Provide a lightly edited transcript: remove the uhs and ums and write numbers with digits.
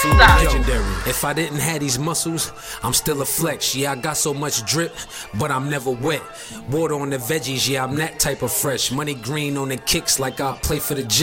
legendary. If I didn't have these muscles, I'm still a flex. Yeah, I got so much drip, but I'm never wet. Water on the veggies, yeah, I'm that type of fresh. Money green on the kicks like I play for the Jets.